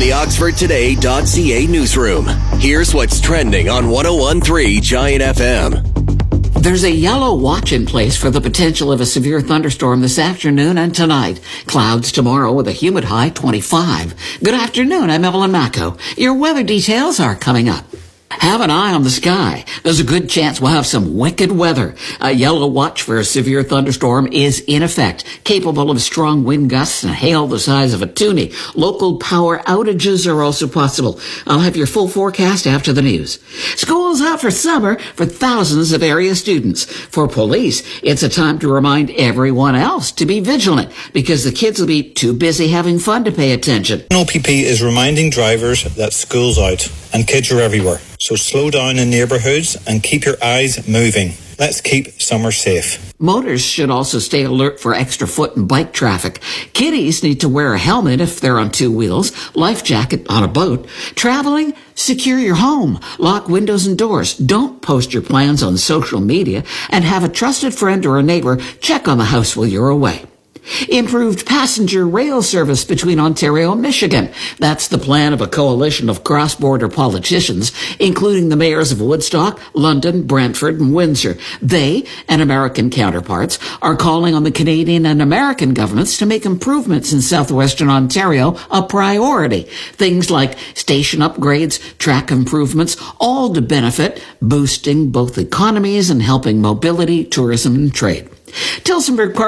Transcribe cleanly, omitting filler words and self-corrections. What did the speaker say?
the OxfordToday.ca newsroom. Here's what's trending on 101.3 Giant FM. There's a yellow watch in place for the potential of a severe thunderstorm this afternoon and tonight. Clouds tomorrow with a humid high 25. Good afternoon, I'm Evelyn Macco. Your weather details are coming up. Have an eye on the sky. There's a good chance we'll have some wicked weather. A yellow watch for a severe thunderstorm is in effect, capable of strong wind gusts and hail the size of a toonie. Local power outages are also possible. I'll have your full forecast after the news. School's out for summer for thousands of area students. For police, it's a time to remind everyone else to be vigilant because the kids will be too busy having fun to pay attention. OPP is reminding drivers that school's out and kids are everywhere. So slow down in neighbourhoods and keep your eyes moving. Let's keep summer safe. Motors should also stay alert for extra foot and bike traffic. Kiddies need to wear a helmet if they're on two wheels, life jacket on a boat. Traveling, secure your home, lock windows and doors. Don't post your plans on social media, and have a trusted friend or a neighbor check on the house while you're away. Improved passenger rail service between Ontario and Michigan. That's the plan of a coalition of cross-border politicians, including the mayors of Woodstock, London, Brantford, and Windsor. They and American counterparts are calling on the Canadian and American governments to make improvements in southwestern Ontario a priority. Things like station upgrades, track improvements, all to benefit boosting both economies and helping mobility, tourism, and trade. Tillsonburg Park